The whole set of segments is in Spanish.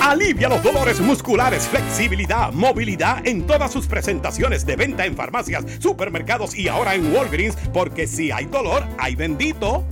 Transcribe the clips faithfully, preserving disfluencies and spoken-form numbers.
Alivia los dolores musculares, flexibilidad, movilidad en todas sus presentaciones de venta en farmacias, supermercados y ahora en Walgreens, porque si hay dolor, hay bendito.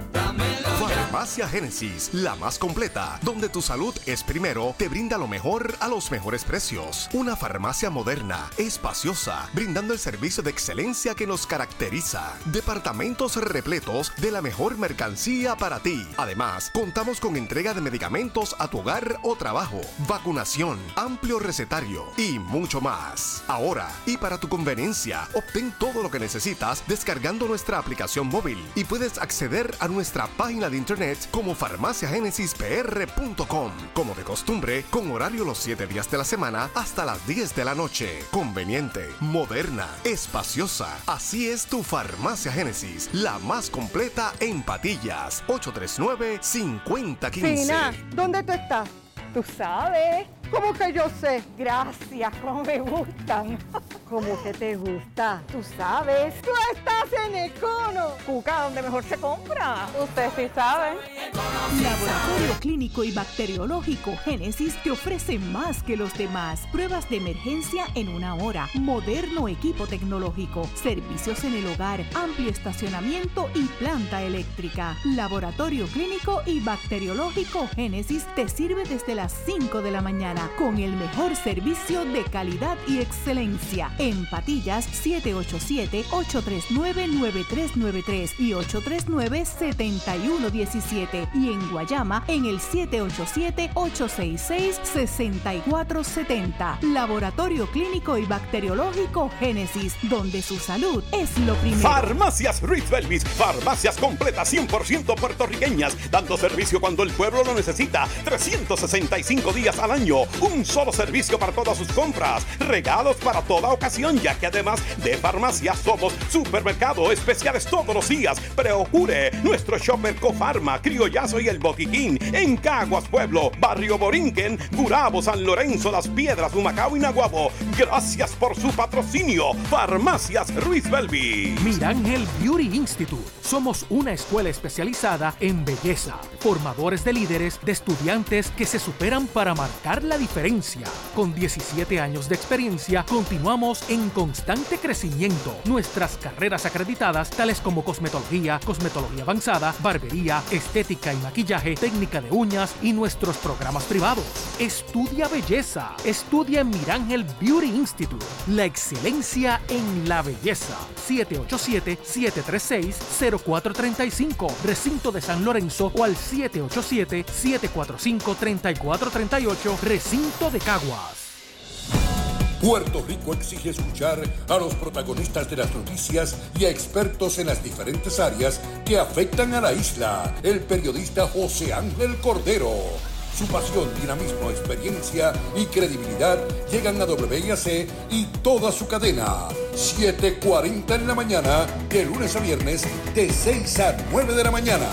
Farmacia Génesis, la más completa, donde tu salud es primero, te brinda lo mejor a los mejores precios. Una farmacia moderna, espaciosa, brindando el servicio de excelencia que nos caracteriza. Departamentos repletos de la mejor mercancía para ti. Además, contamos con entrega de medicamentos a tu hogar o trabajo, vacunación, amplio recetario y mucho más. Ahora, y para tu conveniencia, obtén todo lo que necesitas descargando nuestra aplicación móvil y puedes acceder a nuestra página de internet como farmacia génesis p r punto com. Como de costumbre, con horario los siete días de la semana hasta las diez de la noche. Conveniente, moderna, espaciosa. Así es tu Farmacia Génesis, la más completa en Patillas. ocho tres nueve, cinco cero uno cinco. Fina, ¿dónde tú estás? Tú sabes. ¿Cómo que yo sé? Gracias, cómo me gustan. ¿Cómo que te gusta? Tú sabes. ¡Tú estás en Econo! Cuca, donde mejor se compra. Usted sí sabe. Laboratorio Clínico y Bacteriológico Génesis te ofrece más que los demás. Pruebas de emergencia en una hora, moderno equipo tecnológico, servicios en el hogar, amplio estacionamiento y planta eléctrica. Laboratorio Clínico y Bacteriológico Génesis te sirve desde las cinco de la mañana con el mejor servicio de calidad y excelencia. En Patillas, siete ocho siete, ocho tres nueve, nueve tres nueve tres y ocho tres nueve, siete uno uno siete. Y en Guayama, en el siete ocho siete, ocho seis seis, seis cuatro siete cero. Laboratorio Clínico y Bacteriológico Génesis, donde su salud es lo primero. Farmacias Ruiz Belvis, farmacias completas cien por ciento puertorriqueñas, dando servicio cuando el pueblo lo necesita, trescientos sesenta y cinco días al año, un solo servicio para todas sus compras, regalos para toda ocasión, ya que además de farmacias somos supermercado, especiales todos los días. Procure nuestro shopper Cofarma, Criollazo y El Botiquín en Caguas Pueblo, Barrio Borinquen, Gurabo, San Lorenzo, Las Piedras, Humacao y Naguabo. Gracias por su patrocinio. Farmacias Ruiz Belvi. Mirangel Beauty Institute. Somos una escuela especializada en belleza, formadores de líderes, de estudiantes que se superan para marcar la diferencia. Con diecisiete años de experiencia, continuamos en constante crecimiento. Nuestras carreras acreditadas, tales como cosmetología, cosmetología avanzada, barbería, estética y maquillaje, técnica de uñas y nuestros programas privados. Estudia belleza. Estudia en Mirangel Beauty Institute. La excelencia en la belleza. siete ocho siete, siete tres seis, cero cuatro tres cinco. Recinto de San Lorenzo o al siete ocho siete, siete cuatro cinco, tres cuatro tres ocho. Recinto de Caguas. Puerto Rico exige escuchar a los protagonistas de las noticias y a expertos en las diferentes áreas que afectan a la isla. El periodista José Ángel Cordero. Su pasión, dinamismo, experiencia y credibilidad llegan a W I A C y toda su cadena. siete cuarenta en la mañana, de lunes a viernes, de seis a nueve de la mañana.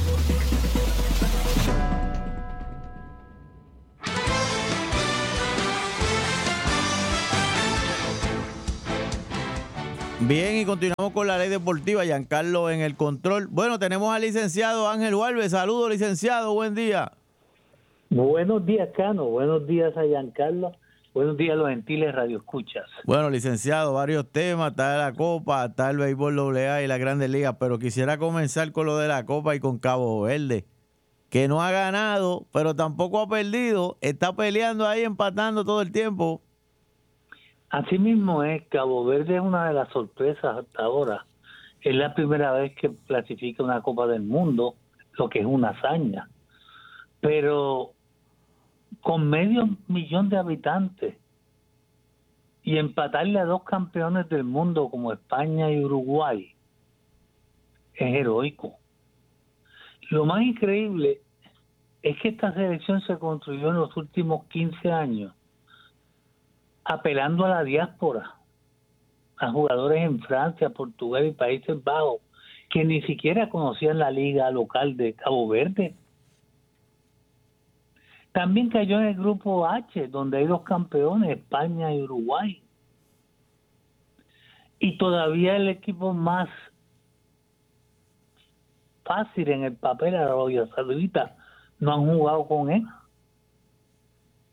Bien, y continuamos con la ley deportiva. Giancarlo en el control. Bueno, tenemos al licenciado Ángel Walves. Saludos, licenciado. Buen día. Buenos días, Cano. Buenos días a Giancarlo. Buenos días a los gentiles radioescuchas. Bueno, licenciado, varios temas. Está la Copa, está el béisbol doble A y las Grandes Ligas. Pero quisiera comenzar con lo de la Copa y con Cabo Verde, que no ha ganado, pero tampoco ha perdido. Está peleando ahí, empatando todo el tiempo. Así mismo es, Cabo Verde es una de las sorpresas hasta ahora. Es la primera vez que clasifica una Copa del Mundo, lo que es una hazaña. Pero con medio millón de habitantes y empatarle a dos campeones del mundo como España y Uruguay es heroico. Lo más increíble es que esta selección se construyó en los últimos quince años apelando a la diáspora, a jugadores en Francia, Portugal y Países Bajos que ni siquiera conocían la liga local de Cabo Verde. También cayó en el grupo H, donde hay dos campeones, España y Uruguay. Y todavía el equipo más fácil en el papel, Arabia Saudita, no han jugado con él.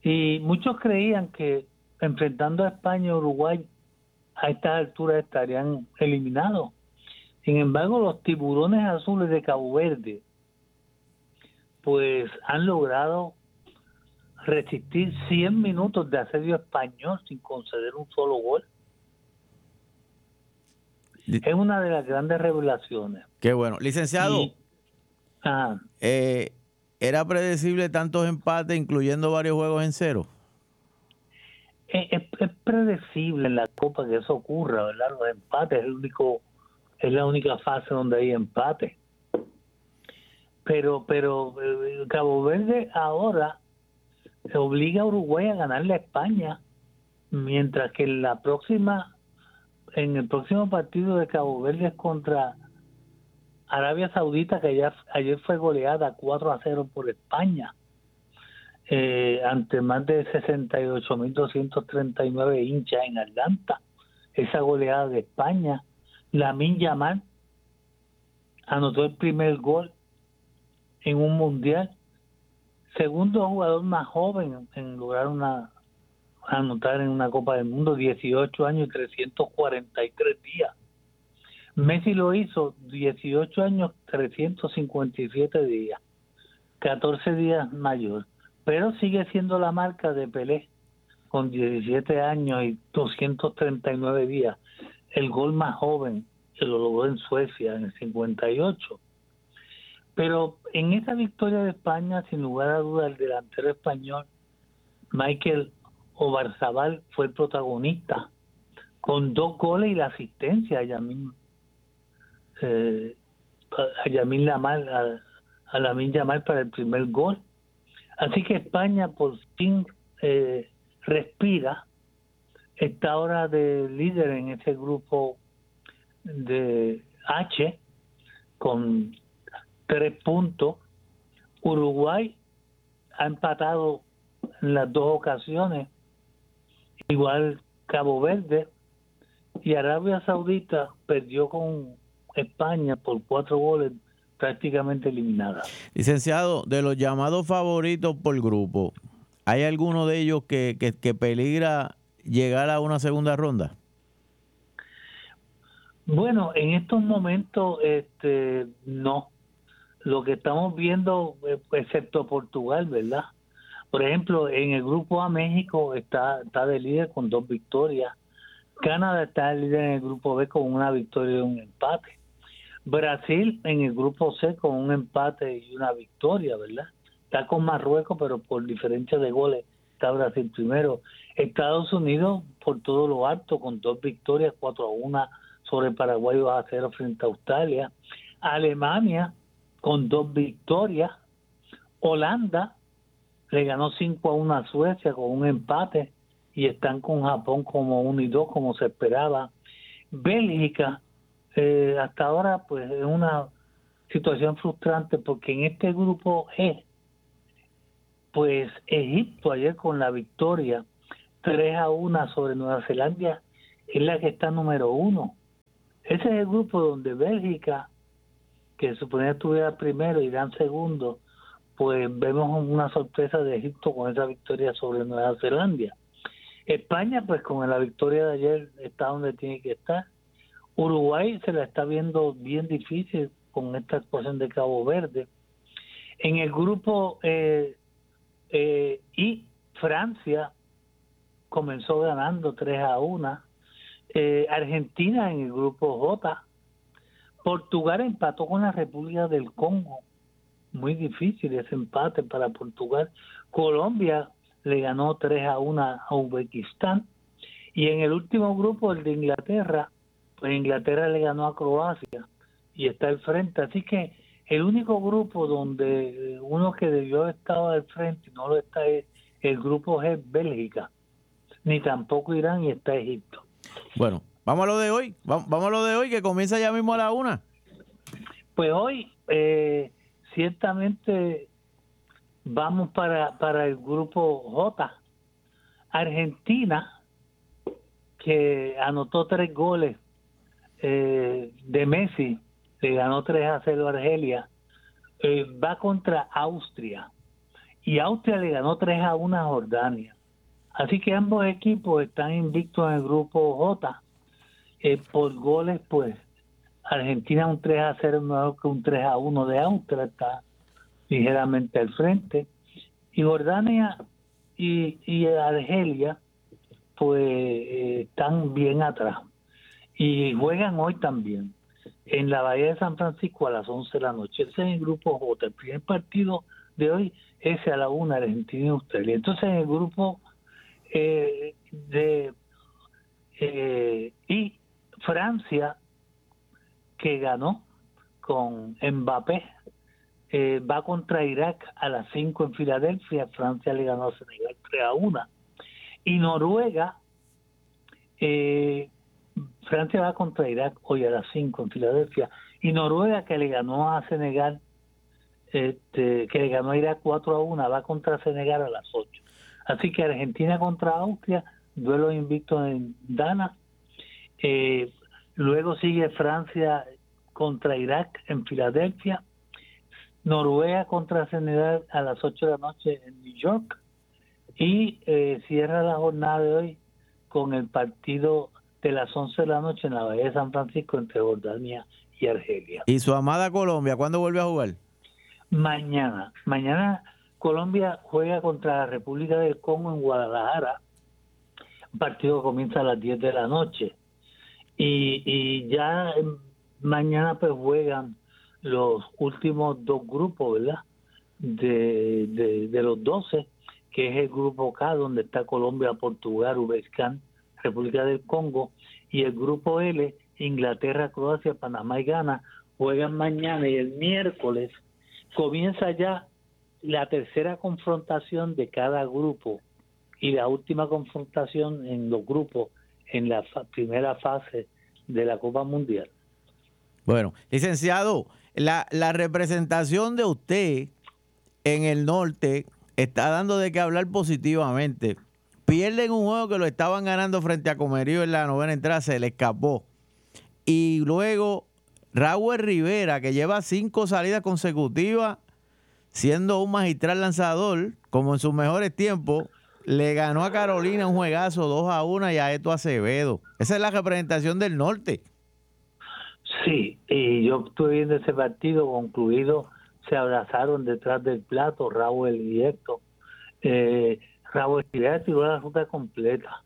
Y muchos creían que enfrentando a España y Uruguay a estas alturas estarían eliminados. Sin embargo, los tiburones azules de Cabo Verde pues han logrado resistir cien minutos de asedio español sin conceder un solo gol. Es una de las grandes revelaciones. Qué bueno. Licenciado, Y, ah, eh, ¿era predecible tantos empates, incluyendo varios juegos en cero? es, es- es predecible en la Copa que eso ocurra, ¿verdad? Los empates es el único, es la única fase donde hay empate. Pero, pero eh, Cabo Verde ahora se obliga a Uruguay a ganarle a España, mientras que en la próxima, en el próximo partido de Cabo Verde es contra Arabia Saudita, que ayer, ayer fue goleada cuatro a cero por España, eh, ante más de sesenta y ocho mil doscientos treinta y nueve hinchas en Atlanta. Esa goleada de España, Lamine Yamal anotó el primer gol en un mundial, segundo jugador más joven en lograr una anotar en una Copa del Mundo, dieciocho años y trescientos cuarenta y tres días. Messi lo hizo dieciocho años, trescientos cincuenta y siete días, catorce días mayor, pero sigue siendo la marca de Pelé con diecisiete años y doscientos treinta y nueve días, el gol más joven que lo logró en Suecia en el cincuenta y ocho. Pero en esa victoria de España, sin lugar a dudas, el delantero español Michael Oyarzabal fue el protagonista, con dos goles y la asistencia a Yamin, eh, a Yamin Lamal, a, a Lamine Yamal para el primer gol. Así que España por fin eh, respira, está ahora de líder en ese grupo de H con tres puntos. Uruguay ha empatado en las dos ocasiones, igual Cabo Verde, y Arabia Saudita perdió con España por cuatro goles, prácticamente eliminada. Licenciado, de los llamados favoritos por grupo, ¿hay alguno de ellos que, que, que peligra llegar a una segunda ronda? Bueno, en estos momentos este no. Lo que estamos viendo, eh, excepto Portugal, ¿verdad? Por ejemplo, en el grupo A, México está, está de líder con dos victorias. Canadá está de líder en el grupo B con una victoria y un empate. Brasil en el grupo C con un empate y una victoria, ¿verdad? Está con Marruecos, pero por diferencia de goles está Brasil primero. Estados Unidos por todo lo alto con dos victorias, cuatro a uno sobre Paraguay, dos a cero frente a Australia. Alemania con dos victorias. Holanda le ganó cinco a uno a Suecia con un empate y están con Japón como uno y dos como se esperaba. Bélgica eh, hasta ahora pues es una situación frustrante porque en este grupo G pues Egipto ayer con la victoria tres a uno sobre Nueva Zelanda es la que está número uno. Ese es el grupo donde Bélgica, que suponía que estuviera primero, Irán segundo, pues vemos una sorpresa de Egipto con esa victoria sobre Nueva Zelanda. España, pues con la victoria de ayer está donde tiene que estar. Uruguay se la está viendo bien difícil con esta actuación de Cabo Verde. En el grupo eh, eh, y Francia comenzó ganando tres a uno. Eh, Argentina en el grupo J. Portugal empató con la República del Congo. Muy difícil ese empate para Portugal. Colombia le ganó tres a uno a Uzbekistán. Y en el último grupo, el de Inglaterra, pues Inglaterra le ganó a Croacia y está al frente. Así que el único grupo donde uno que debió estar al frente y no lo está es el grupo G, Bélgica. Ni tampoco Irán y está Egipto. Bueno, vamos a lo de hoy. Vamos, vamos a lo de hoy que comienza ya mismo a la una. Pues hoy, eh, ciertamente, vamos para, para el grupo J. Argentina, que anotó tres goles eh, de Messi, le ganó tres a cero a Argelia, eh, va contra Austria. y Austria le ganó tres a uno a Jordania. Así que ambos equipos están invictos en el grupo J. Eh, por goles, pues Argentina un tres a cero mejor que un tres a uno de Austria, está ligeramente al frente. Y Jordania y, y Argelia pues eh, están bien atrás. Y juegan hoy también en la Bahía de San Francisco a las once de la noche. Ese es el grupo J. El primer partido de hoy es a la una, Argentina y Australia. Entonces en el grupo eh, de eh, y Francia, que ganó con Mbappé, eh, va contra Irak a las cinco en Filadelfia. Francia le ganó a Senegal tres a uno. Y Noruega, eh, Francia va contra Irak hoy a las cinco en Filadelfia. Y Noruega, que le ganó a Senegal, este, que le ganó a Irak cuatro a uno, va contra Senegal a las ocho. Así que Argentina contra Austria, duelo invicto en Dana. Eh, luego sigue Francia contra Irak en Filadelfia. Noruega contra Senegal a las ocho de la noche en New York. Y eh, cierra la jornada de hoy con el partido de las once de la noche en la Bahía de San Francisco entre Jordania y Argelia. ¿Y su amada Colombia cuándo vuelve a jugar? Mañana. Mañana Colombia juega contra la República del Congo en Guadalajara. El partido comienza a las diez de la noche. Y, y ya mañana pues juegan los últimos dos grupos, ¿verdad? De, de, de los doce, que es el grupo K, donde está Colombia, Portugal, Uzbekistán, República del Congo, y el grupo L, Inglaterra, Croacia, Panamá y Ghana, juegan mañana, y el miércoles comienza ya la tercera confrontación de cada grupo y la última confrontación en los grupos en la fa- primera fase de la Copa Mundial. Bueno, licenciado, la, la representación de usted en el norte está dando de qué hablar positivamente. Pierden un juego que lo estaban ganando frente a Comerío en la novena entrada, se le escapó. Y luego Raúl Rivera, que lleva cinco salidas consecutivas, siendo un magistral lanzador, como en sus mejores tiempos, le ganó a Carolina un juegazo dos a uno y a Eto Acevedo. Esa es la representación del norte. Sí, y yo estuve viendo ese partido concluido, se abrazaron detrás del plato Raúl y Héctor. Eh, Raúl Rivera tiró la ruta completa,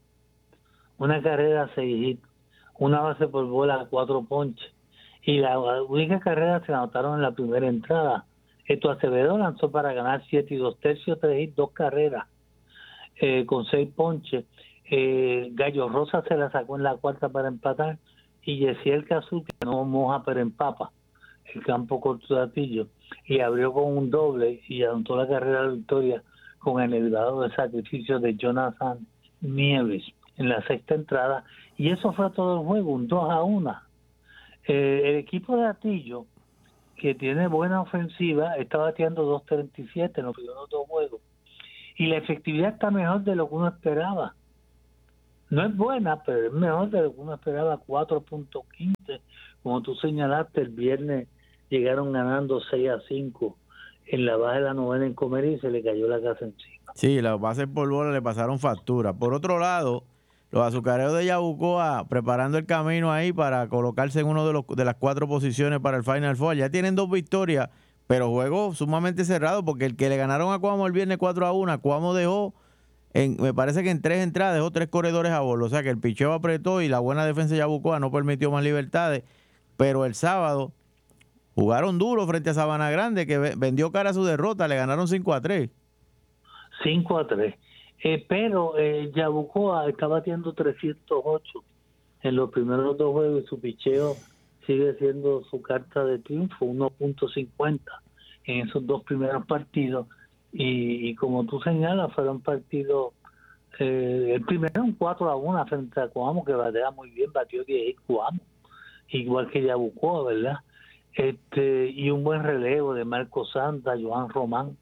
una carrera seis hits, una base por bola, cuatro ponches, y la única carrera se anotaron en la primera entrada. Esto Acevedo lanzó para ganar siete y dos tercios, tres hits, dos carreras, eh, con seis ponches. Eh, Gallo Rosa se la sacó en la cuarta para empatar, y Yesiel Cazú, que no moja pero empapa el campo cortodatillo, y abrió con un doble y anotó la carrera de victoria con el elevado de sacrificio de Jonathan Nieves en la sexta entrada, y eso fue todo el juego, un dos a uno. Eh, el equipo de Atillo, que tiene buena ofensiva, está bateando dos treinta y siete en los primeros dos juegos, y la efectividad está mejor de lo que uno esperaba. No es buena, pero es mejor de lo que uno esperaba, cuatro punto quince. Como tú señalaste, el viernes llegaron ganando seis a cinco en la baja de la novena en Comerío y se le cayó la casa encima. Sí, las bases por bola le pasaron factura. Por otro lado, los azucareros de Yabucoa preparando el camino ahí para colocarse en uno de los de las cuatro posiciones para el Final Four. Ya tienen dos victorias, pero juego sumamente cerrado, porque el que le ganaron a Cuamo el viernes cuatro a uno, Cuamo dejó, en, me parece que en tres entradas dejó tres corredores a bola. O sea que el picheo apretó y la buena defensa de Yabucoa no permitió más libertades. Pero el sábado jugaron duro frente a Sabana Grande, que vendió cara a su derrota, le ganaron cinco a tres. cinco a tres. Eh, pero eh, Yabucoa está batiendo trescientos ocho en los primeros dos juegos y su picheo sigue siendo su carta de triunfo, uno punto cincuenta en esos dos primeros partidos. Y, y como tú señalas, fueron partidos, eh, el primero un cuatro a uno frente a Cuamo, que batea muy bien, batió diez y Cuamo, igual que Yabucoa, ¿verdad? Este, y un buen relevo de Marco Santa, Joan Román.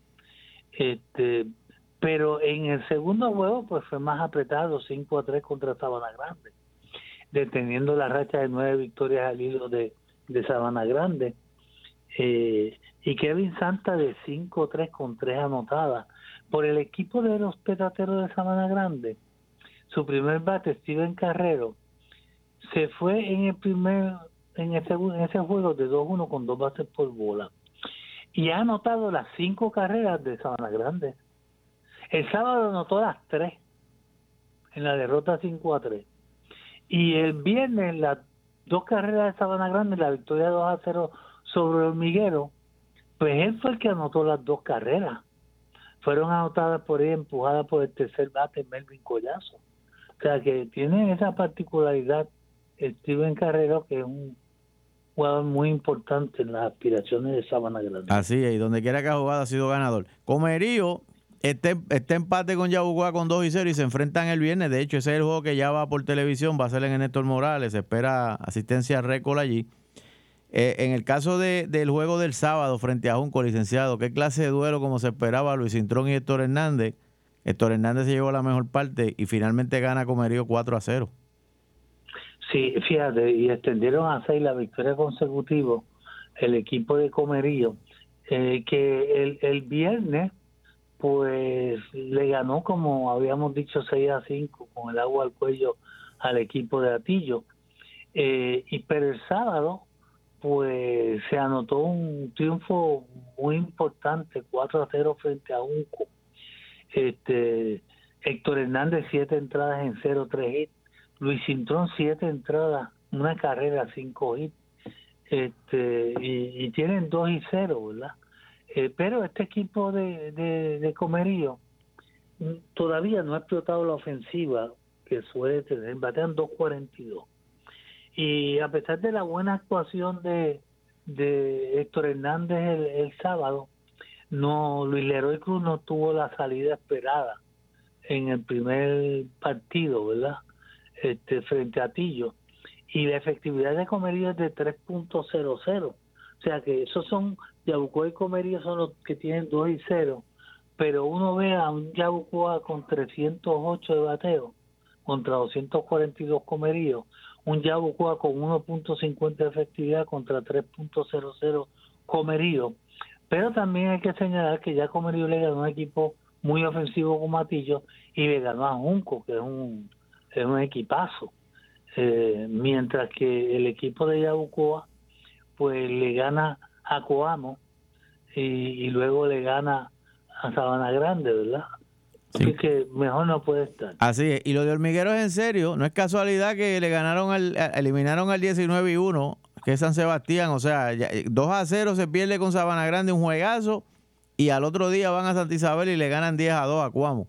Este, pero en el segundo juego pues fue más apretado, cinco a tres contra Sabana Grande, deteniendo la racha de nueve victorias al hilo de, de Sabana Grande. Eh, y Kevin Santa de cinco a tres con tres anotadas. por el equipo de los Petateros de Sabana Grande, su primer bate, Steven Carrero, se fue en el primer en ese, en ese juego de dos uno con dos bases por bola y ha anotado las cinco carreras de Sabana Grande. El sábado anotó las tres en la derrota cinco a tres y el viernes las dos carreras de Sabana Grande, la victoria dos a cero sobre Hormiguero, pues él fue el que anotó las dos carreras. Fueron anotadas por él, empujadas por el tercer bate, Melvin Collazo. O sea que tiene esa particularidad Steven Carrero, que es un jugador muy importante en las aspiraciones de Sabana Grande. Así es, y donde quiera que ha jugado ha sido ganador. Comerío este, este empate con Yabucoa con dos y cero y se enfrentan el viernes. De hecho, ese es el juego que ya va por televisión, va a ser en el Néstor Morales, se espera asistencia récord allí. Eh, en el caso de, del juego del sábado frente a Junco, licenciado, ¿qué clase de duelo como se esperaba Luis Cintrón y Héctor Hernández? Héctor Hernández se llevó la mejor parte y finalmente gana Comerío cuatro a cero. Sí, fíjate, y extendieron a seis la victoria consecutiva el equipo de Comerío, eh, que el, el viernes pues le ganó, como habíamos dicho, seis a cinco con el agua al cuello al equipo de Atillo, eh, y pero el sábado pues se anotó un triunfo muy importante, cuatro a cero frente a Junco. Este, Héctor Hernández siete entradas en cero tres hits, Luis Cintrón siete entradas, una carrera, cinco hits, este, y, y tienen dos y cero, ¿verdad? Eh, pero este equipo de, de, de Comerío todavía no ha explotado la ofensiva que suele tener, batean dos cuarenta y dos. Y a pesar de la buena actuación de, de Héctor Hernández el, el sábado, no Luis Leroy Cruz no tuvo la salida esperada en el primer partido, ¿verdad? Este, frente a Atillo, y la efectividad de Comerío es de tres punto cero cero, o sea que esos son, Yabucoa y Comerío son los que tienen dos y cero, pero uno ve a un Yabucoa con trescientos ocho de bateo contra doscientos cuarenta y dos Comerío, un Yabucoa con uno punto cincuenta de efectividad contra tres punto cero cero Comerío, pero también hay que señalar que ya Comerío le ganó a un equipo muy ofensivo como Atillo y le ganó a Junco, que es un es un equipazo, eh, mientras que el equipo de Yabucoa pues le gana a Coamo y, y luego le gana a Sabana Grande, ¿verdad? Sí. Así que mejor no puede estar. Así es, y lo de Hormiguero es en serio, no es casualidad que le ganaron al, eliminaron al diecinueve y uno, que es San Sebastián, o sea, dos a cero se pierde con Sabana Grande, un juegazo, y al otro día van a Santa Isabel y le ganan diez a dos a Coamo.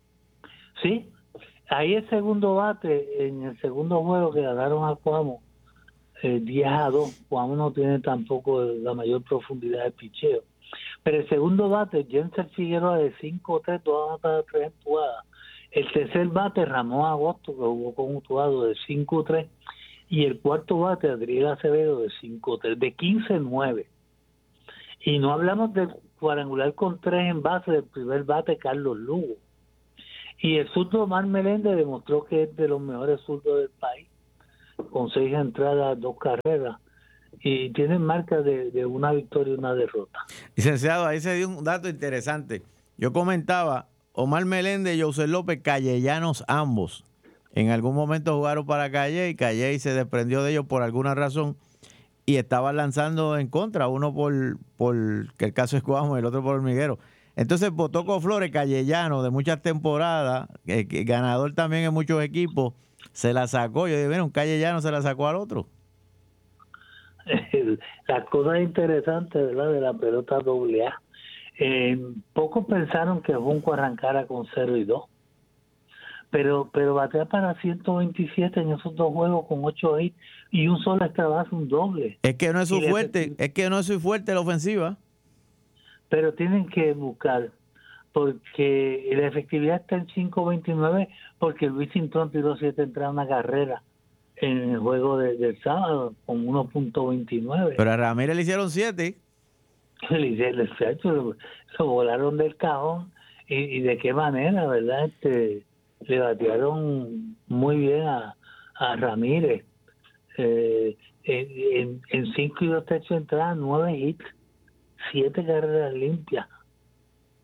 Sí. Ahí el segundo bate, en el segundo juego que ganaron a Coamo, eh, diez a dos. Coamo no tiene tampoco la mayor profundidad de picheo. Pero el segundo bate, Jensen Figueroa de cinco tres, dos anotadas, tres empujadas. El tercer bate, Ramón Agosto, que jugó con un tuado de cinco tres. Y el cuarto bate, Adriel Acevedo de cinco tres, de quince nueve. Y no hablamos del cuadrangular con tres en base del primer bate, Carlos Lugo. Y el zurdo Omar Meléndez demostró que es de los mejores zurdos del país, con seis entradas, dos carreras, y tiene marca de, de una victoria y una derrota. Licenciado, ahí se dio un dato interesante. Yo comentaba, Omar Meléndez y José López, callellanos ambos. En algún momento jugaron para Calle y Calle se desprendió de ellos por alguna razón y estaban lanzando en contra, uno por, por que el caso es Coamo y el otro por Hormiguero. Entonces Botoco Flores, callellano de muchas temporadas, eh, ganador también en muchos equipos, se la sacó. Yo dije, mira, un callellano se la sacó al otro. Las cosas interesantes, ¿verdad?, de la pelota doble A. Eh, pocos pensaron que Junco arrancara con cero y dos. Pero, pero batea para ciento veintisiete en esos dos juegos con ocho hits y un solo extra base, un doble. Es que no es su fuerte, es que no es su fuerte la ofensiva. Pero tienen que buscar, porque la efectividad está en cinco veintinueve, porque Luis Cintrón tiró siete entradas una carrera en el juego de, del sábado con uno punto veintinueve. Pero a Ramírez le hicieron siete. Le hicieron, lo, lo volaron del cajón y, y de qué manera, ¿verdad? Este, le batearon muy bien a, a Ramírez. Eh, en, en, en cinco y dos tercios entradas, nueve hits. Siete carreras limpias.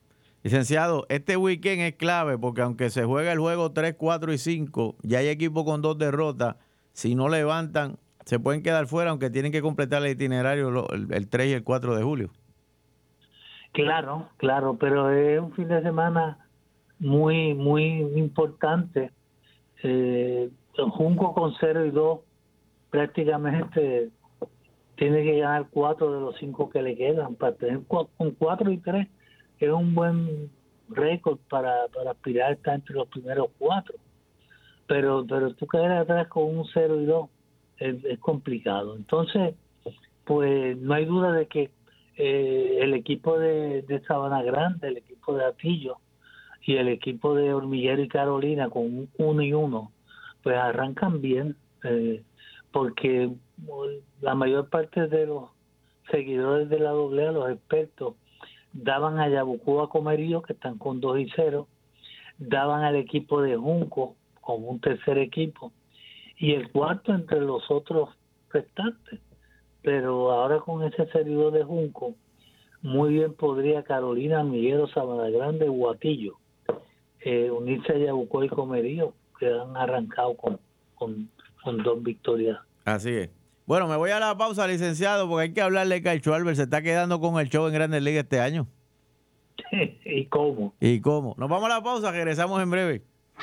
Licenciado, este weekend es clave porque aunque se juega el juego tres, cuatro y cinco, ya hay equipos con dos derrotas. Si no levantan, se pueden quedar fuera, aunque tienen que completar el itinerario el, el tres y el cuatro de julio. Claro, claro, pero es un fin de semana muy, muy importante. Eh, Junco con cero y dos prácticamente tiene que ganar cuatro de los cinco que le quedan. Para tener cu- con cuatro y tres es un buen récord para, para aspirar a estar entre los primeros cuatro. Pero pero tú caer atrás con un cero y dos es, es complicado. Entonces, pues no hay duda de que eh, el equipo de, de Sabana Grande, el equipo de Atillo y el equipo de Hormiguero y Carolina con un uno y uno, pues arrancan bien, eh, porque la mayor parte de los seguidores de la doble A, los expertos, daban a Yabucoa Comerío, que están con dos y cero, daban al equipo de Junco como un tercer equipo, y el cuarto entre los otros restantes. Pero ahora con ese servidor de Junco, muy bien podría Carolina, Hormiguero, Sabana Grande, Guatillo, eh, unirse a Yabucoa y Comerío, que han arrancado con, con, con dos victorias. Así es. Bueno, me voy a la pausa, licenciado, porque hay que hablarle que Caicho Albert se está quedando con el show en Grandes Ligas este año. ¿Y cómo? ¿Y cómo? Nos vamos a la pausa, regresamos en breve.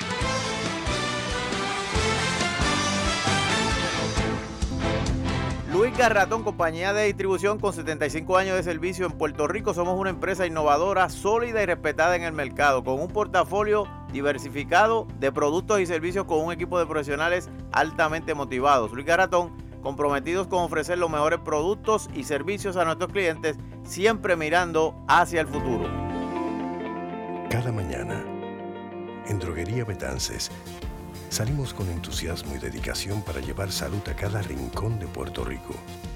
Luis Garratón, compañía de distribución con setenta y cinco años de servicio en Puerto Rico. Somos una empresa innovadora, sólida y respetada en el mercado, con un portafolio diversificado de productos y servicios con un equipo de profesionales altamente motivados. Luis Garratón, comprometidos con ofrecer los mejores productos y servicios a nuestros clientes, siempre mirando hacia el futuro. Cada mañana, en Droguería Betances, salimos con entusiasmo y dedicación para llevar salud a cada rincón de Puerto Rico.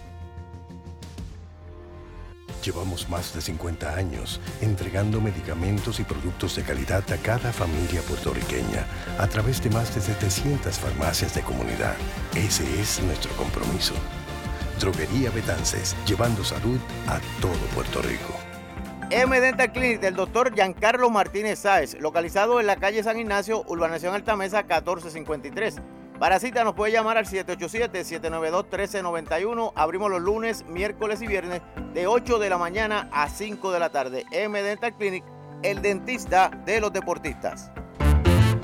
Llevamos más de cincuenta años entregando medicamentos y productos de calidad a cada familia puertorriqueña a través de más de setecientas farmacias de comunidad. Ese es nuestro compromiso. Droguería Betances, llevando salud a todo Puerto Rico. M Dental Clinic del doctor Giancarlo Martínez Sáez, localizado en la calle San Ignacio, urbanización Altamesa catorce cincuenta y tres. Para cita nos puede llamar al siete ocho siete, siete nueve dos, uno tres nueve uno. Abrimos los lunes, miércoles y viernes de ocho de la mañana a cinco de la tarde. M Dental Clinic, el dentista de los deportistas.